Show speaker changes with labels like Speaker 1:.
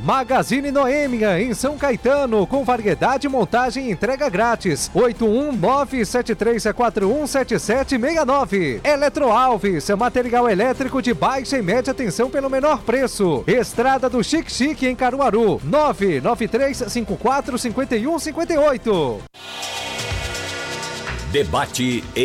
Speaker 1: Magazine Noêmia, em São Caetano, com variedade, montagem e entrega grátis. 81973417769. Eletroalves, material elétrico de baixa e média tensão pelo menor preço. Estrada do Chique Chique, em Caruaru. 993545158.
Speaker 2: Debate